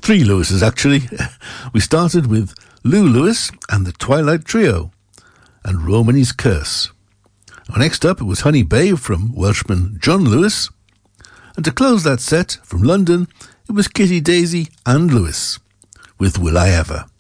three Lewises, actually. We started with Lou Lewis and the Twilight Trio and Romany's Curse. Next up, it was Honey Bay from Welshman John Lewis. And to close that set, from London, it was Kitty Daisy and Lewis with Will I Ever.